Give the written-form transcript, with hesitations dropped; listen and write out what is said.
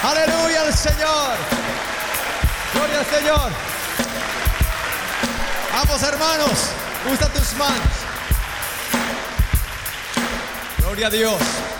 Aleluya al Señor. Gloria al Señor. Vamos, hermanos, usa tus manos. Gloria a Dios.